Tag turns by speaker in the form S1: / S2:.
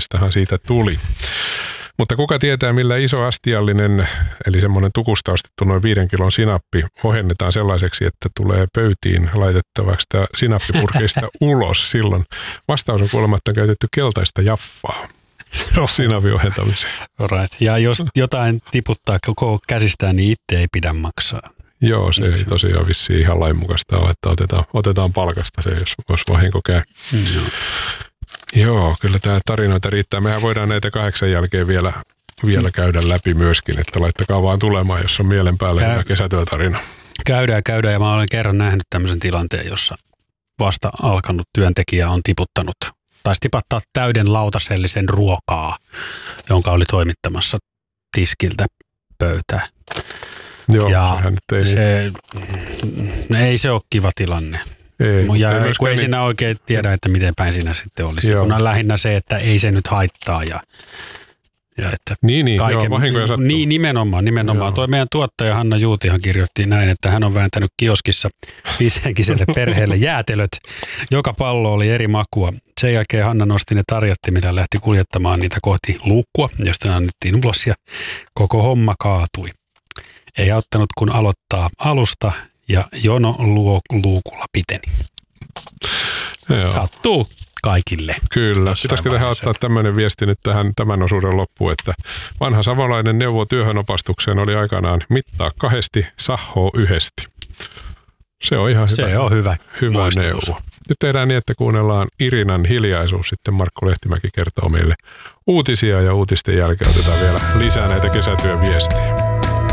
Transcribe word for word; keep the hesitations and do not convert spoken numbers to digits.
S1: Tällaistahan siitä tuli. Mutta kuka tietää, millä iso astiallinen, eli semmoinen tukusta ostettu noin viiden kilon sinappi, ohennetaan sellaiseksi, että tulee pöytiin laitettavaksi tämä sinappipurkeista ulos. Silloin vastaus on kuulemma, että on käytetty keltaista jaffaa sinapin ohentamiseen.
S2: Right. Ja jos jotain tiputtaa koko käsistään, niin itse ei pidä maksaa.
S1: Joo, se ei tosiaan vissiin ihan lainmukaista ole, että otetaan, otetaan palkasta se, jos, jos vahinko käy. Mm. Joo, kyllä tämä tarinoita riittää. Mehän voidaan näitä kahdeksan jälkeen vielä, vielä käydä läpi myöskin, että laittakaa vaan tulemaan, jos on mielen päällä Käy... hyvä kesätyötarina.
S2: Käydään, käydään ja mä olen kerran nähnyt tämmöisen tilanteen, jossa vasta alkanut työntekijä on tiputtanut, taisi tipattaa täyden lautasellisen ruokaa, jonka oli toimittamassa tiskiltä pöytään.
S1: Joo,
S2: ja
S1: ei,
S2: se, ei se ole kiva tilanne.
S1: Ei,
S2: ja
S1: ei
S2: kun ei siinä oikein tiedä, että miten päin siinä sitten olisi. Joo. Kun on lähinnä se, että ei se nyt haittaa. Ja, ja että
S1: niin, niin, kaiken, joo, vahinkoja sattuu.
S2: Niin, nimenomaan. nimenomaan. Tuo meidän tuottaja Hanna Juutihan kirjoitti näin, että hän on vääntänyt kioskissa viisihenkiselle perheelle jäätelöt. Joka pallo oli eri makua. Sen jälkeen Hanna nosti ne tarjottimilla ja lähti kuljettamaan niitä kohti luukkua, josta annettiin ulos ja koko homma kaatui. Ei auttanut kun aloittaa alusta ja jono luo, luukulla piteni.
S1: Joo.
S2: Sattuu kaikille.
S1: Kyllä. Pitäisikö tähän ottaa tämmöinen viesti nyt tähän tämän osuuden loppuun, että vanha savolainen neuvo työhönopastukseen oli aikanaan mittaa kahdesti, sahoo yhdesti. Se on ihan
S2: Se
S1: hyvä,
S2: on hyvä,
S1: hyvä neuvo. Nyt tehdään niin, että kuunnellaan Irinan hiljaisuus. Sitten Markku Lehtimäki kertoo meille uutisia ja uutisten jälkeen otetaan vielä lisää näitä kesätyön viestejä.